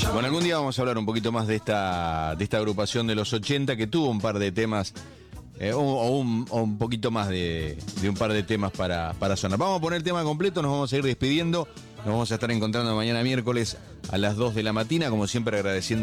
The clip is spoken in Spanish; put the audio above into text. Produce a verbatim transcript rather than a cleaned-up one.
Bueno, algún día vamos a hablar un poquito más de esta, de esta agrupación de los ochenta que tuvo un par de temas, eh, o, o, un, o un poquito más de, de un par de temas para, para sonar. Vamos a poner el tema completo, nos vamos a ir despidiendo, nos vamos a estar encontrando mañana miércoles a las dos de la mañana, como siempre agradeciendo